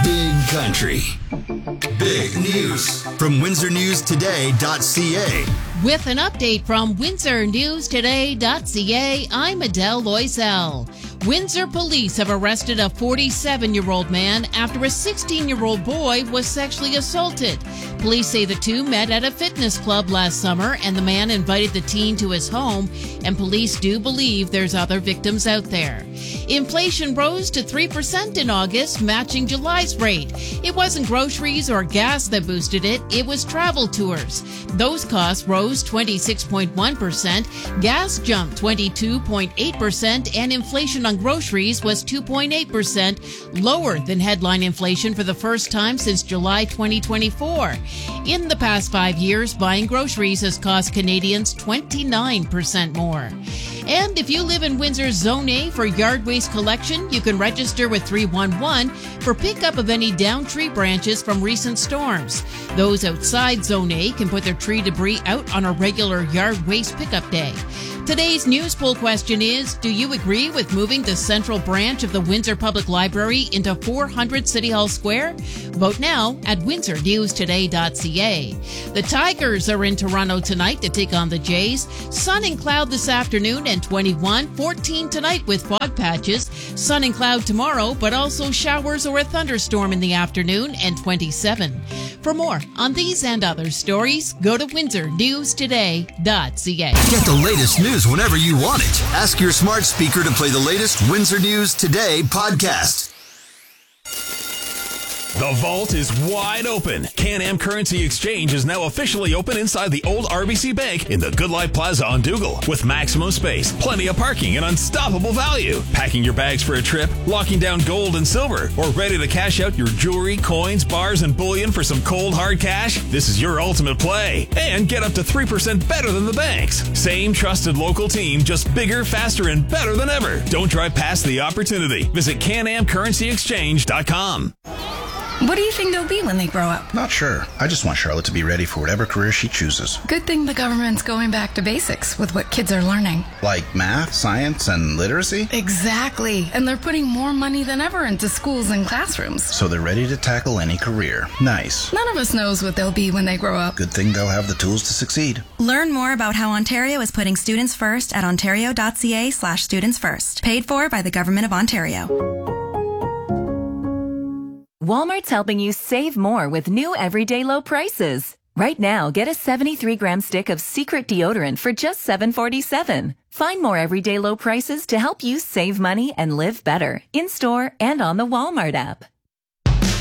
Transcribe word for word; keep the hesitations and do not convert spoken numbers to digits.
Big country. Big news from Windsor News Today dot C A. With an update from Windsor News Today dot C A, I'm Adele Loisel. Windsor police have arrested a forty-seven-year-old man after a sixteen-year-old boy was sexually assaulted. Police say the two met at a fitness club last summer and the man invited the teen to his home, and police do believe there's other victims out there. Inflation rose to three percent in August, matching July's rate. It wasn't groceries or gas that boosted it, it was travel tours. Those costs rose twenty-six point one percent, gas jumped twenty-two point eight percent, and inflation on groceries was two point eight percent, lower than headline inflation for the first time since July twenty twenty-four. In the past five years, buying groceries has cost Canadians twenty-nine percent more. And if you live in Windsor's Zone A for yard waste collection, you can register with three one one for pickup of any downed tree branches from recent storms. Those outside Zone A can put their tree debris out on a regular yard waste pickup day. Today's news poll question is, do you agree with moving the central branch of the Windsor Public Library into four hundred City Hall Square? Vote now at Windsor News Today dot C A. The Tigers are in Toronto tonight to take on the Jays. Sun and cloud this afternoon and twenty-one, fourteen tonight with fog patches. Sun and cloud tomorrow, but also showers or a thunderstorm in the afternoon and twenty-seven. For more on these and other stories, go to Windsor News Today dot C A. Get the latest news whenever you want it. Ask your smart speaker to play the latest Windsor News Today podcast. The vault is wide open. Can-Am Currency Exchange is now officially open inside the old R B C Bank in the Good Life Plaza on Dougal. With maximum space, plenty of parking, and unstoppable value. Packing your bags for a trip, locking down gold and silver, or ready to cash out your jewelry, coins, bars, and bullion for some cold, hard cash? This is your ultimate play. And get up to three percent better than the banks. Same trusted local team, just bigger, faster, and better than ever. Don't drive past the opportunity. Visit Can Am Currency Exchange dot com. What do you think they'll be when they grow up? Not sure. I just want Charlotte to be ready for whatever career she chooses. Good thing the government's going back to basics with what kids are learning. Like math, science, and literacy? Exactly. And they're putting more money than ever into schools and classrooms. So they're ready to tackle any career. Nice. None of us knows what they'll be when they grow up. Good thing they'll have the tools to succeed. Learn more about how Ontario is putting students first at ontario dot c a slash students first. Paid for by the Government of Ontario. Walmart's helping you save more with new everyday low prices. Right now, get a seventy-three gram stick of Secret deodorant for just seven forty-seven. Find more everyday low prices to help you save money and live better in store and on the Walmart app.